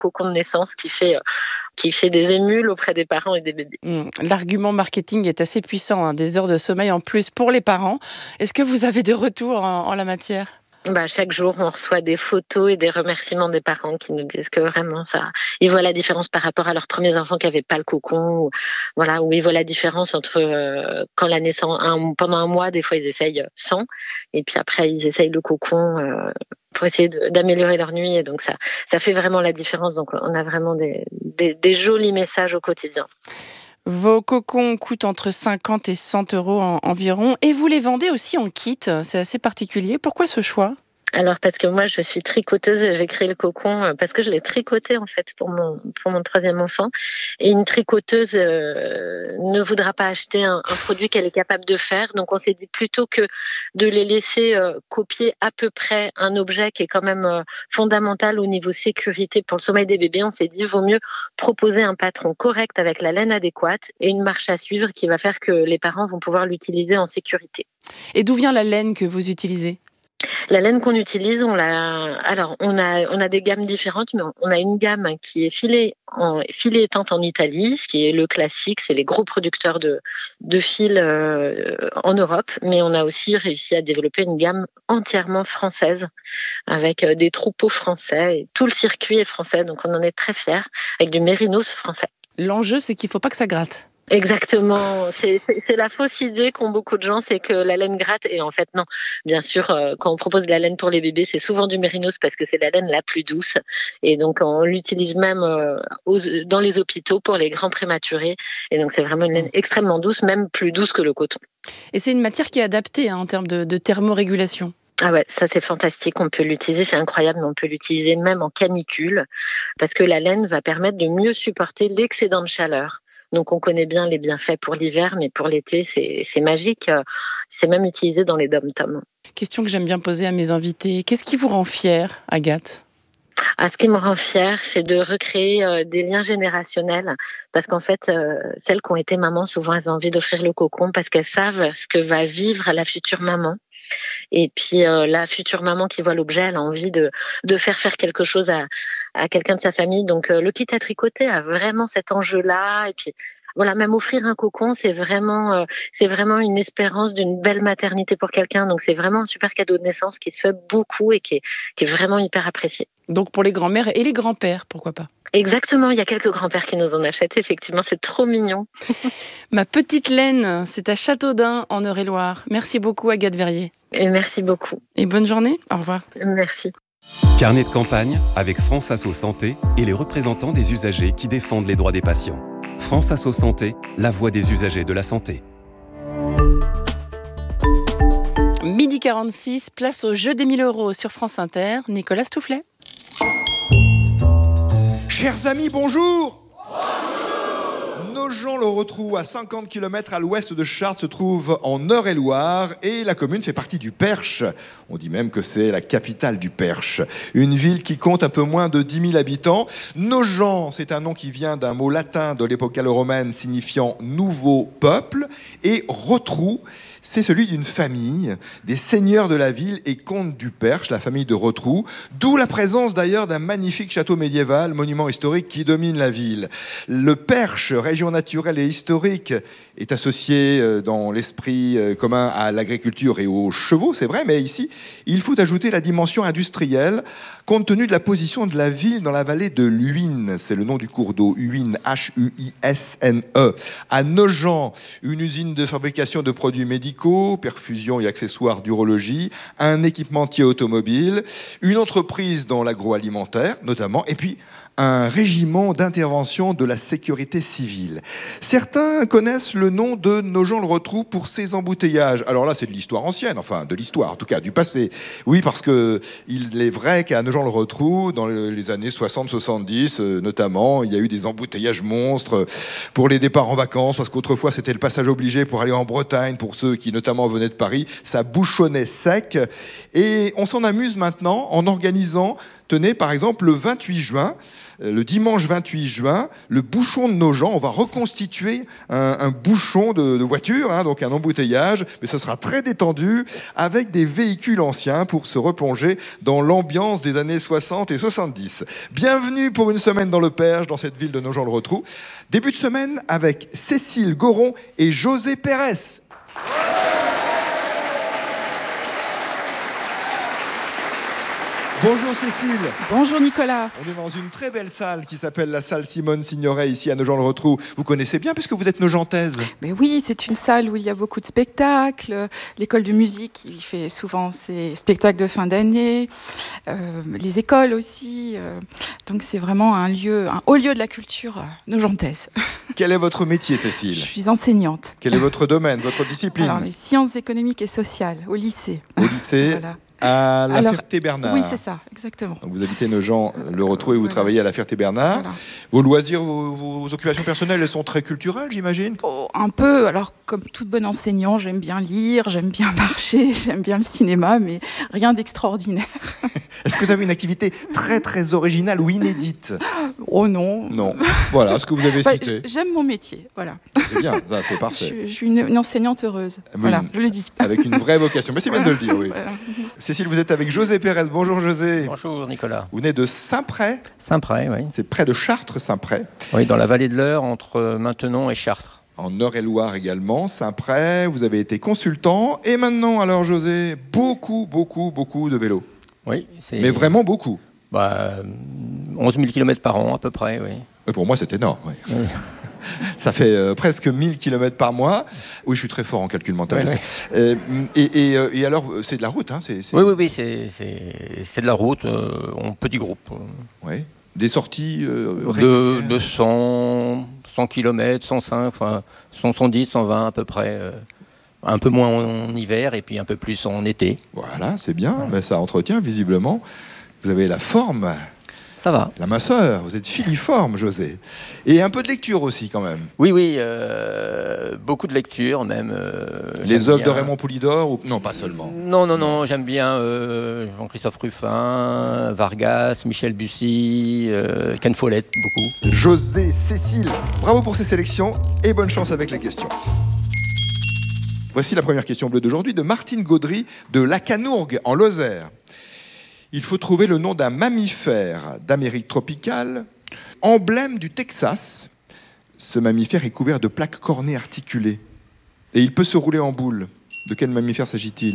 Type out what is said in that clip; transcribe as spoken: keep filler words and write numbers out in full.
cocon de naissance qui fait, euh, qui fait des émules auprès des parents et des bébés. Mmh. L'argument marketing est assez puissant, hein, des heures de sommeil en plus pour les parents. Est-ce que vous avez des retours en, en la matière ? Bah, chaque jour, on reçoit des photos et des remerciements des parents qui nous disent que vraiment ça, ils voient la différence par rapport à leurs premiers enfants qui n'avaient pas le cocon, ou, voilà, où ils voient la différence entre euh, quand la naissance, un, pendant un mois, des fois ils essayent sans, et puis après ils essayent le cocon euh, pour essayer de, d'améliorer leur nuit, et donc ça, ça fait vraiment la différence. Donc on a vraiment des, des, des jolis messages au quotidien. Vos cocons coûtent entre cinquante et cent euros en, environ, et vous les vendez aussi en kit. C'est assez particulier. Pourquoi ce choix ? Alors parce que moi je suis tricoteuse, j'ai créé le cocon parce que je l'ai tricoté en fait pour mon pour mon troisième enfant, et une tricoteuse euh, ne voudra pas acheter un, un produit qu'elle est capable de faire, donc on s'est dit plutôt que de les laisser euh, copier à peu près un objet qui est quand même euh, fondamental au niveau sécurité pour le sommeil des bébés, on s'est dit vaut mieux proposer un patron correct avec la laine adéquate et une marche à suivre qui va faire que les parents vont pouvoir l'utiliser en sécurité. Et d'où vient la laine que vous utilisez ? La laine qu'on utilise, on l'a. Alors, on a on a des gammes différentes, mais on a une gamme qui est filée en filet éteinte en Italie, ce qui est le classique, c'est les gros producteurs de de fils euh, en Europe. Mais on a aussi réussi à développer une gamme entièrement française avec euh, des troupeaux français. Et tout le circuit est français, donc on en est très fiers, avec du mérinos français. L'enjeu, c'est qu'il ne faut pas que ça gratte. Exactement, c'est, c'est, c'est la fausse idée qu'ont beaucoup de gens, c'est que la laine gratte, et en fait non. Bien sûr, euh, quand on propose de la laine pour les bébés, c'est souvent du mérinos parce que c'est la laine la plus douce, et donc on l'utilise même euh, aux, dans les hôpitaux pour les grands prématurés, et donc c'est vraiment une laine extrêmement douce, même plus douce que le coton. Et c'est une matière qui est adaptée hein, en termes de, de thermorégulation. Ah ouais, ça c'est fantastique, on peut l'utiliser, c'est incroyable, mais on peut l'utiliser même en canicule, parce que la laine va permettre de mieux supporter l'excédent de chaleur. Donc on connaît bien les bienfaits pour l'hiver, mais pour l'été, c'est, c'est magique. C'est même utilisé dans les dom-toms. Question que j'aime bien poser à mes invités. Qu'est-ce qui vous rend fière, Agathe ? Ah, ce qui me rend fière, c'est de recréer euh, des liens générationnels. Parce qu'en fait, euh, celles qui ont été mamans, souvent, elles ont envie d'offrir le cocon parce qu'elles savent ce que va vivre la future maman. Et puis, euh, la future maman qui voit l'objet, elle a envie de, de faire faire quelque chose à, à quelqu'un de sa famille. Donc, euh, le kit à tricoter a vraiment cet enjeu-là. Et puis, voilà, même offrir un cocon, c'est vraiment, euh, c'est vraiment une espérance d'une belle maternité pour quelqu'un. Donc, c'est vraiment un super cadeau de naissance qui se fait beaucoup et qui est, qui est vraiment hyper apprécié. Donc, pour les grands-mères et les grands-pères, pourquoi pas ? Exactement, il y a quelques grands-pères qui nous en achètent, effectivement, c'est trop mignon. Ma petite laine, c'est à Châteaudun, en Eure-et-Loire. Merci beaucoup, Agathe Verrier. Et merci beaucoup. Et bonne journée, au revoir. Merci. Carnet de campagne avec France Asso Santé et les représentants des usagers qui défendent les droits des patients. France Asso Santé, la voix des usagers de la santé. midi quarante-six, place au jeu des mille euros sur France Inter. Nicolas Stoufflet. Chers amis, bonjour. Bonjour. Nogent-le-Rotrou, à cinquante kilomètres à l'ouest de Chartres, se trouve en Eure-et-Loire et la commune fait partie du Perche. On dit même que c'est la capitale du Perche. Une ville qui compte un peu moins de dix mille habitants. Nogent, c'est un nom qui vient d'un mot latin de l'époque gallo-romaine signifiant nouveau peuple. Et Rotrou, c'est celui d'une famille, des seigneurs de la ville et comtes du Perche, la famille de Rotrou, d'où la présence d'ailleurs d'un magnifique château médiéval, monument historique qui domine la ville. Le Perche, région naturelle et historique, est associé dans l'esprit commun à l'agriculture et aux chevaux, c'est vrai, mais ici, il faut ajouter la dimension industrielle, compte tenu de la position de la ville dans la vallée de l'Huisne, c'est le nom du cours d'eau, Huisne, H U I S N E. À Nogent, une usine de fabrication de produits médicaux, perfusion et accessoires d'urologie, un équipementier automobile, une entreprise dans l'agroalimentaire notamment, et puis un régiment d'intervention de la sécurité civile. Certains connaissent le nom de Nogent-le-Rotrou pour ses embouteillages. Alors là, c'est de l'histoire ancienne, enfin de l'histoire, en tout cas du passé. Oui, parce que il est vrai qu'à Nogent-le-Rotrou, dans les années soixante soixante-dix euh, notamment, il y a eu des embouteillages monstres pour les départs en vacances, parce qu'autrefois c'était le passage obligé pour aller en Bretagne, pour ceux qui notamment venaient de Paris. Ça bouchonnait sec. Et on s'en amuse maintenant en organisant, tenez, par exemple, le vingt-huit juin, le dimanche vingt-huit juin, le bouchon de Nogent. On va reconstituer un, un bouchon de, de voiture, hein, donc un embouteillage, mais ce sera très détendu, avec des véhicules anciens pour se replonger dans l'ambiance des années soixante et soixante-dix. Bienvenue pour une semaine dans le Perche, dans cette ville de Nogent-le-Rotrou. Début de semaine avec Cécile Goron et José Pérez. Bonjour Cécile. Bonjour Nicolas. On est dans une très belle salle qui s'appelle la salle Simone Signoret, ici à Nogent-le-Rotrou. Vous connaissez bien puisque vous êtes nogentaise. Mais oui, c'est une salle où il y a beaucoup de spectacles. L'école de musique qui fait souvent ses spectacles de fin d'année. Euh, les écoles aussi. Euh, donc c'est vraiment un lieu, un haut lieu de la culture euh, nogentaise. Quel est votre métier, Cécile ? Je suis enseignante. Quel est votre domaine, votre discipline ? Alors les sciences économiques et sociales au lycée. Au lycée. Voilà. À la Alors, Ferté-Bernard. Oui, c'est ça, exactement. Donc vous habitez Nogent-le-Rotrou et vous Voilà. travaillez à la Ferté-Bernard. Voilà. Vos loisirs, vos, vos occupations personnelles, elles sont très culturelles, j'imagine ? Oh, un peu, alors comme toute bonne enseignante, j'aime bien lire, j'aime bien marcher, j'aime bien le cinéma, mais rien d'extraordinaire. Est-ce que vous avez une activité très très originale ou inédite ? Oh non. Non. Voilà ce que vous avez Bah, cité. j'aime mon métier, voilà. C'est bien, ça, c'est Je, parfait. suis- je suis une, une enseignante heureuse. Oui. Voilà, je le dis. Avec une vraie vocation. Mais c'est bien de le dire, oui. Voilà. Cécile, vous êtes avec José Pérez. Bonjour José. Bonjour Nicolas. Vous venez de Saint-Pré. Saint-Pré, oui. C'est près de Chartres, Saint-Pré. Oui, dans la vallée de l'Eure, entre Maintenon et Chartres. En Eure-et-Loire également, Saint-Pré. Vous avez été consultant. Et maintenant, alors José, beaucoup, beaucoup, beaucoup de vélos. Oui, c'est. Mais vraiment beaucoup. Bah, onze mille kilomètres par an, à peu près, oui. Et pour moi, c'est énorme. Oui. Oui. Ça fait euh, presque mille kilomètres par mois. Oui, je suis très fort en calcul mental. Oui, je oui. sais. Euh, et, et, euh, et alors, c'est de la route, hein, c'est, c'est... Oui, oui, oui, c'est, c'est, c'est de la route, euh, en petit groupe. Oui. Des sorties euh, De, régulières. de cent, cent kilomètres, cent cinq, enfin, cent, cent dix, cent vingt à peu près. euh, un peu moins en hiver et puis un peu plus en été. Voilà, c'est bien. Mais ça entretient visiblement. Vous avez la forme. Ça va. La minceur, vous êtes filiforme, José. Et un peu de lecture aussi, quand même. Oui, oui, euh, beaucoup de lectures même. euh, Les j'aime œuvres de bien. Raymond Poulidor ou... Non, pas seulement. Non, non, non, j'aime bien euh, Jean-Christophe Ruffin, Vargas, Michel Bussy, euh, Ken Follett, beaucoup. José, Cécile, bravo pour ces sélections et bonne chance avec les questions. Voici la première question bleue d'aujourd'hui de Martine Gaudry de Lacanourgue, en Lozère. Il faut trouver le nom d'un mammifère d'Amérique tropicale, emblème du Texas. Ce mammifère est couvert de plaques cornées articulées. Et il peut se rouler en boule. De quel mammifère s'agit-il ?